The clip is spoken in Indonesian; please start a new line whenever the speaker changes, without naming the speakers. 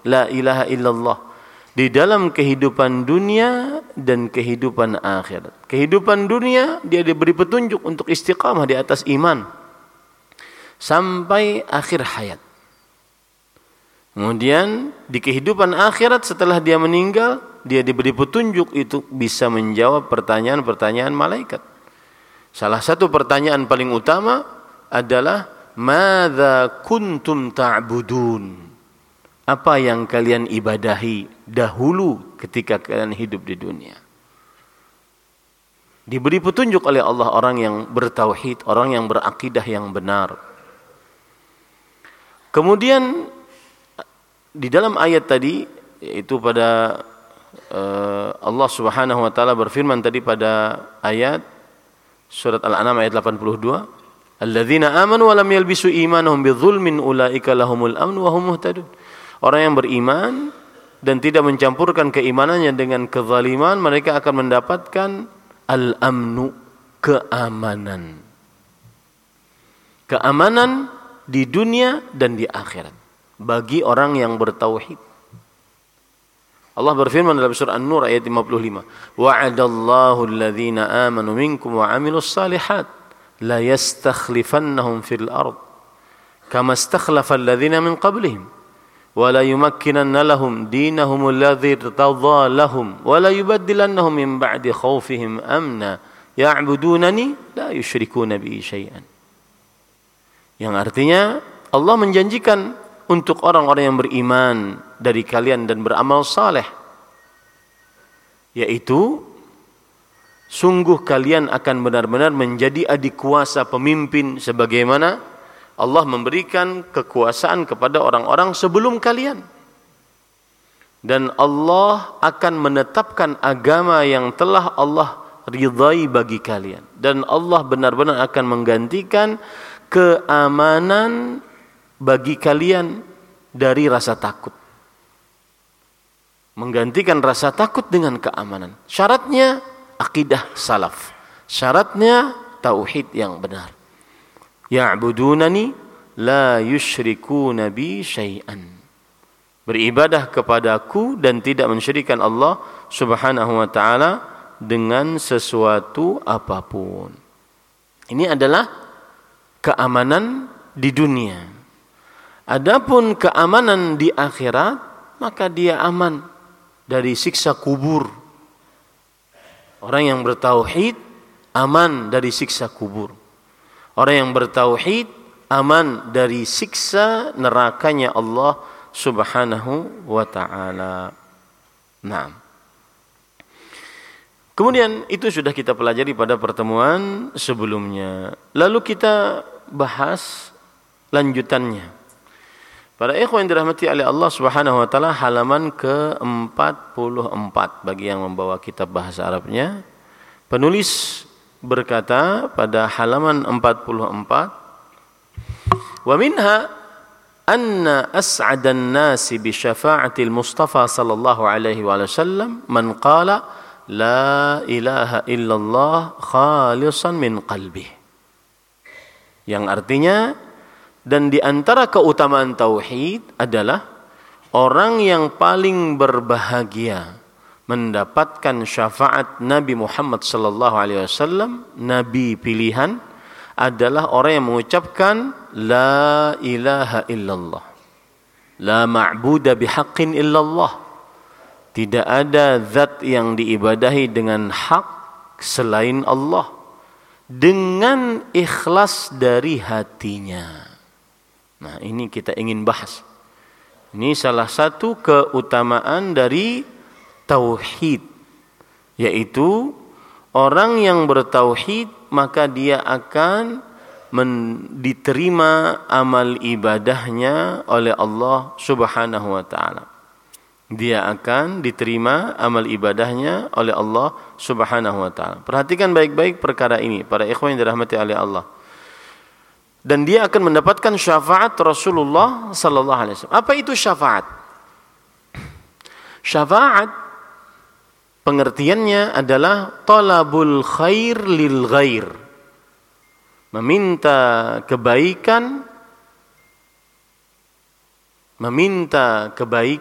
la ilaha illallah di dalam kehidupan dunia dan kehidupan akhirat. Kehidupan dunia dia diberi petunjuk untuk istiqamah di atas iman sampai akhir hayat. Kemudian di kehidupan akhirat setelah dia meninggal, dia diberi petunjuk itu bisa menjawab pertanyaan-pertanyaan malaikat. Salah satu pertanyaan paling utama adalah madza kuntum ta'budun? Apa yang kalian ibadahi dahulu ketika kalian hidup di dunia? Diberi petunjuk oleh Allah orang yang bertauhid, orang yang berakidah yang benar. Kemudian di dalam ayat tadi, yaitu pada Allah Subhanahu wa taala berfirman tadi pada ayat surat Al-An'am ayat 82, alladzina amanu wa lam yalbisu imanahum bidzulmin ulaika lahumul amnu wa hum muhtadun. Orang yang beriman dan tidak mencampurkan keimanannya dengan kezaliman, mereka akan mendapatkan al-amnu, keamanan. Keamanan di dunia dan di akhirat bagi orang yang bertauhid. Allah berfirman dalam surah An-Nur ayat 55, wa'adallahu alladhina amanu minkum wa 'amilus salihat la yastakhlifannahum fil ard kama istakhlafa alladhina min qablihim wa la yumakkinanna lahum dinahum alladhi irtadha lahum wa la yubaddilannahum min ba'di khawfihim amna ya'budunani la yusyrikuna bi syai'an. Yang artinya Allah menjanjikan untuk orang-orang yang beriman dari kalian dan beramal saleh, yaitu sungguh kalian akan benar-benar menjadi adik kuasa pemimpin sebagaimana Allah memberikan kekuasaan kepada orang-orang sebelum kalian. Dan Allah akan menetapkan agama yang telah Allah ridhai bagi kalian. Dan Allah benar-benar akan menggantikan keamanan bagi kalian dari rasa takut. Menggantikan rasa takut dengan keamanan. Syaratnya akidah salaf. Syaratnya tauhid yang benar. Ya'budunani la yusyrikuna bi syai'an. Beribadah kepadaku dan tidak mensyirikkan Allah Subhanahu wa taala dengan sesuatu apapun. Ini adalah keamanan di dunia. Adapun keamanan di akhirat, maka dia aman dari siksa kubur. Orang yang bertauhid aman dari siksa kubur. Orang yang bertauhid aman dari siksa nerakanya Allah Subhanahu wa ta'ala. Nah. Kemudian itu sudah kita pelajari pada pertemuan sebelumnya. Lalu kita bahas lanjutannya. Para ikhwan yang dirahmati oleh Allah Subhanahu wa taala, halaman ke-44 bagi yang membawa kitab bahasa Arabnya. Penulis berkata pada halaman 44, wa minha anna as'adan nasi bi syafa'atil Mustafa sallallahu alaihi wasallam man qala la ilaha illallah khalisan min qalbih. Yang artinya, dan di antara keutamaan tauhid adalah orang yang paling berbahagia mendapatkan syafaat Nabi Muhammad sallallahu alaihi wasallam, nabi pilihan, adalah orang yang mengucapkan la ilaha illallah. La ma'buda bihaqqin illallah. Tidak ada zat yang diibadahi dengan hak selain Allah, dengan ikhlas dari hatinya. Nah, ini kita ingin bahas. Ini salah satu keutamaan dari tauhid, yaitu orang yang bertauhid maka dia akan diterima amal ibadahnya oleh Allah Subhanahu wa taala. Dia akan diterima amal ibadahnya oleh Allah Subhanahu wa taala. Perhatikan baik-baik perkara ini para ikhwan yang dirahmati oleh Allah. Dan dia akan mendapatkan syafaat Rasulullah sallallahu alaihi wasallam. Apa itu syafaat? Syafaat pengertiannya adalah talabul khair lil ghair. Meminta kebaikan